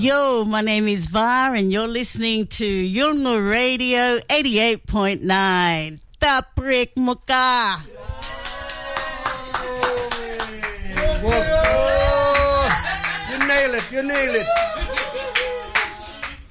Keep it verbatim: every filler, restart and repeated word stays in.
Yo, my name is Var and you're listening to Yulngu Radio eighty-eight point nine. Taprik Muka. You nail it, you nail it.